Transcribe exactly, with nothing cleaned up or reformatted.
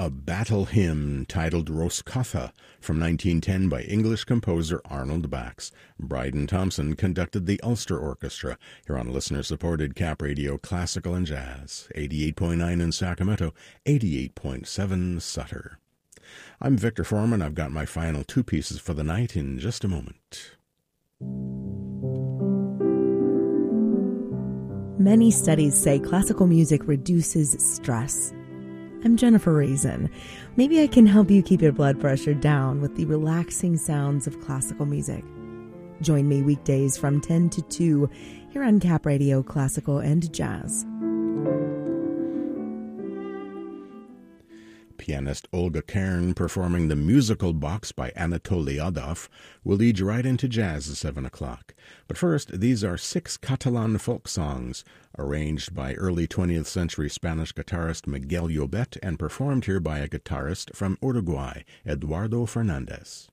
a battle hymn titled Roscotha from nineteen ten by English composer Arnold Bax. Bryden Thompson conducted the Ulster Orchestra here on listener-supported Cap Radio Classical and Jazz, eighty-eight point nine in Sacramento, eighty-eight point seven Sutter. I'm Victor Foreman. I've got my final two pieces for the night in just a moment. Many studies say classical music reduces stress. I'm Jennifer Raisin. Maybe I can help you keep your blood pressure down with the relaxing sounds of classical music. Join me weekdays from ten to two here on Cap Radio Classical and Jazz. Pianist Olga Kern performing the Musical Box by Anatoly Adov will lead you right into jazz at seven o'clock. But first, these are six Catalan folk songs arranged by early twentieth century Spanish guitarist Miguel Llobet and performed here by a guitarist from Uruguay, Eduardo Fernandez.